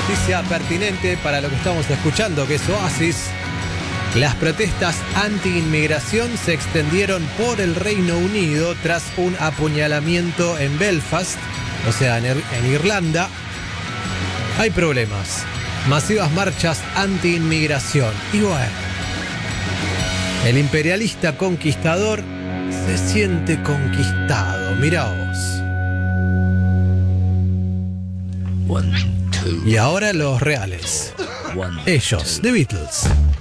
noticia pertinente para lo que estamos escuchando, que es Oasis. Las protestas anti-inmigración se extendieron por el Reino Unido tras un apuñalamiento en Belfast, o sea, en Irlanda. Hay problemas. Masivas marchas anti-inmigración. Y bueno, el imperialista conquistador se siente conquistado. Mirá vos. Y ahora los reales. Ellos, The Beatles.